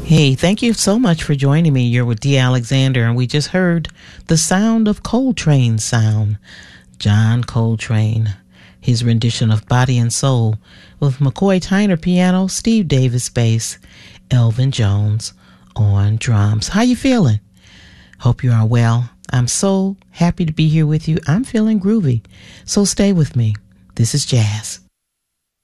Hey, thank you so much for joining me. You're with Dee Alexander, and we just heard the sound of Coltrane's sound. John Coltrane, his rendition of Body and Soul, with McCoy Tyner piano, Steve Davis bass, Elvin Jones on drums. How you feeling? Hope you are well. I'm so happy to be here with you. I'm feeling groovy, so stay with me. This is jazz.